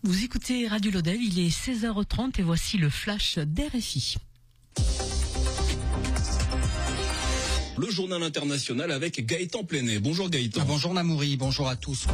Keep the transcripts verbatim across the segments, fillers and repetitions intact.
Vous écoutez Radio Lodève, il est seize heures trente et voici le flash d'R F I. Le journal international avec Gaëtan Plenet. Bonjour Gaëtan. Ah, bonjour Namouri, bonjour à tous.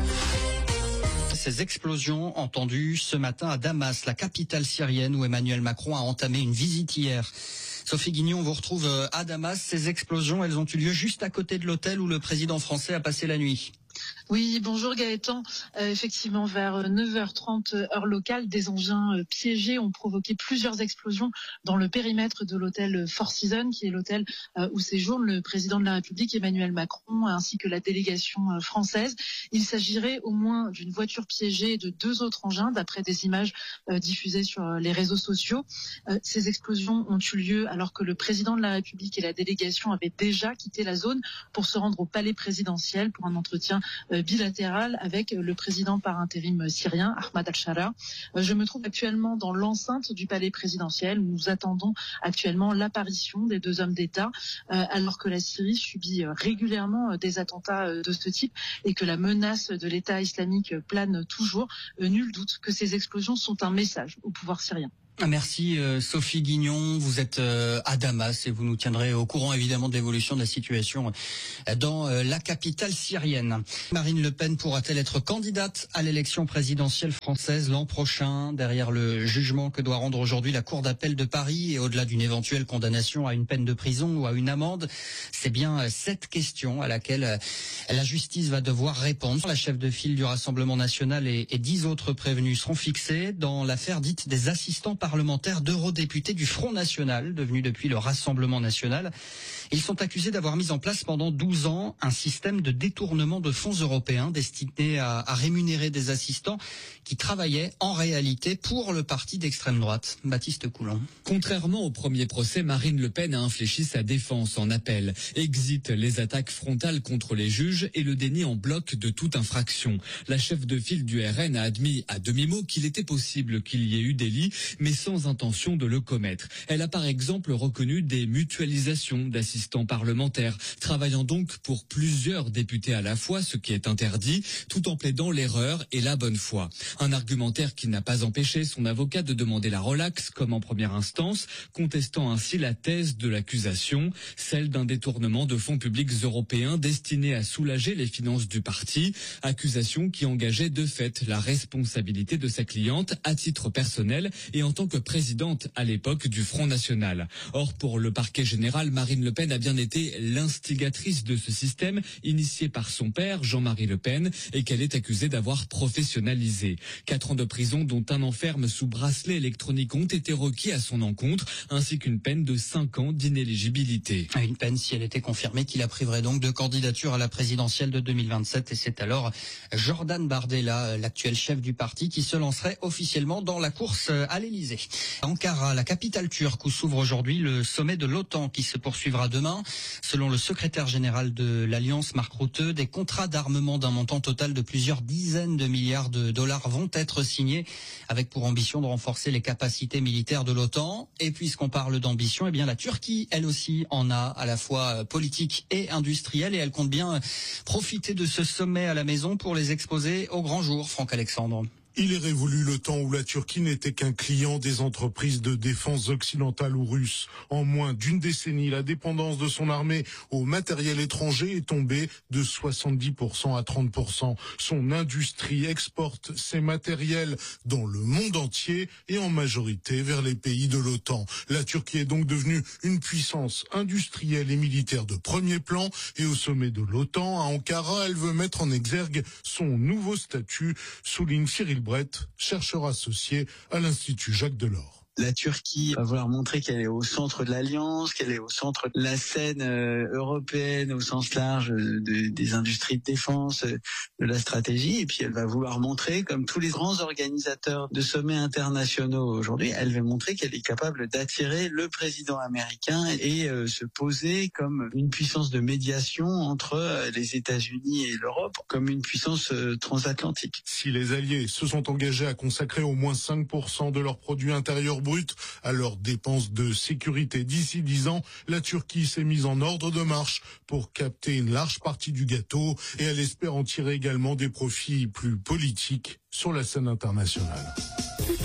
Ces explosions entendues ce matin à Damas, la capitale syrienne où Emmanuel Macron a entamé une visite hier. Sophie Guignon, on vous retrouve à Damas. Ces explosions, elles ont eu lieu juste à côté de l'hôtel où le président français a passé la nuit. Oui, bonjour Gaëtan. Euh, effectivement, vers neuf heures trente heure locale, des engins euh, piégés ont provoqué plusieurs explosions dans le périmètre de l'hôtel Four Seasons, qui est l'hôtel euh, où séjourne le président de la République Emmanuel Macron, ainsi que la délégation euh, française. Il s'agirait au moins d'une voiture piégée et de deux autres engins, d'après des images euh, diffusées sur euh, les réseaux sociaux. Euh, ces explosions ont eu lieu alors que le président de la République et la délégation avaient déjà quitté la zone pour se rendre au palais présidentiel pour un entretien euh, bilatéral avec le président par intérim syrien, Ahmad al-Shara. Je me trouve actuellement dans l'enceinte du palais présidentiel. Nous attendons actuellement l'apparition des deux hommes d'État, alors que la Syrie subit régulièrement des attentats de ce type et que la menace de l'État islamique plane toujours. Nul doute que ces explosions sont un message au pouvoir syrien. Merci Sophie Guignon, vous êtes à Damas et vous nous tiendrez au courant évidemment de l'évolution de la situation dans la capitale syrienne. Marine Le Pen pourra-t-elle être candidate à l'élection présidentielle française l'an prochain, derrière le jugement que doit rendre aujourd'hui la Cour d'appel de Paris et au-delà d'une éventuelle condamnation à une peine de prison ou à une amende? C'est bien cette question à laquelle la justice va devoir répondre. La chef de file du Rassemblement national et, et dix autres prévenus seront fixés dans l'affaire dite des assistants parlementaires d'eurodéputés du Front National, devenu depuis le Rassemblement National. Ils sont accusés d'avoir mis en place pendant douze ans un système de détournement de fonds européens destiné à, à rémunérer des assistants qui travaillaient en réalité pour le parti d'extrême droite. Baptiste Coulon. Contrairement au premier procès, Marine Le Pen a infléchi sa défense en appel. Exit les attaques frontales contre les juges et le déni en bloc de toute infraction. La chef de file du R N a admis à demi-mot qu'il était possible qu'il y ait eu délit, mais sans intention de le commettre. Elle a par exemple reconnu des mutualisations d'assistants parlementaires, travaillant donc pour plusieurs députés à la fois, ce qui est interdit, tout en plaidant l'erreur et la bonne foi. Un argumentaire qui n'a pas empêché son avocat de demander la relaxe, comme en première instance, contestant ainsi la thèse de l'accusation, celle d'un détournement de fonds publics européens destinés à soulager les finances du parti, accusation qui engageait de fait la responsabilité de sa cliente à titre personnel et en tant que présidente à l'époque du Front National. Or, pour le parquet général, Marine Le Pen a bien été l'instigatrice de ce système initié par son père, Jean-Marie Le Pen, et qu'elle est accusée d'avoir professionnalisé. Quatre ans de prison, dont un an ferme sous bracelet électronique, ont été requis à son encontre, ainsi qu'une peine de cinq ans d'inéligibilité. Une peine, si elle était confirmée, qui la priverait donc de candidature à la présidentielle de deux mille vingt-sept. Et c'est alors Jordan Bardella, l'actuel chef du parti, qui se lancerait officiellement dans la course à l'Élysée. Ankara, la capitale turque, où s'ouvre aujourd'hui le sommet de l'OTAN qui se poursuivra demain. Selon le secrétaire général de l'Alliance, Mark Rutte, des contrats d'armement d'un montant total de plusieurs dizaines de milliards de dollars vont être signés, avec pour ambition de renforcer les capacités militaires de l'OTAN. Et puisqu'on parle d'ambition, eh bien la Turquie, elle aussi, en a à la fois politique et industrielle, et elle compte bien profiter de ce sommet à la maison pour les exposer au grand jour. Franck Alexandre. Il est révolu le temps où la Turquie n'était qu'un client des entreprises de défense occidentales ou russes. En moins d'une décennie, la dépendance de son armée au matériel étranger est tombée de soixante-dix pour cent à trente pour cent. Son industrie exporte ses matériels dans le monde entier et en majorité vers les pays de l'OTAN. La Turquie est donc devenue une puissance industrielle et militaire de premier plan, et au sommet de l'OTAN, à Ankara, elle veut mettre en exergue son nouveau statut, souligne Cyril Brett, chercheur associé à l'Institut Jacques Delors. La Turquie va vouloir montrer qu'elle est au centre de l'Alliance, qu'elle est au centre de la scène euh, européenne au sens large de, des industries de défense, de la stratégie. Et puis elle va vouloir montrer, comme tous les grands organisateurs de sommets internationaux aujourd'hui, elle va montrer qu'elle est capable d'attirer le président américain et euh, se poser comme une puissance de médiation entre euh, les États-Unis et l'Europe, comme une puissance euh, transatlantique. Si les alliés se sont engagés à consacrer au moins cinq pour cent de leur produit intérieur brut à leurs dépenses de sécurité. D'ici dix ans, la Turquie s'est mise en ordre de marche pour capter une large partie du gâteau et elle espère en tirer également des profits plus politiques sur la scène internationale.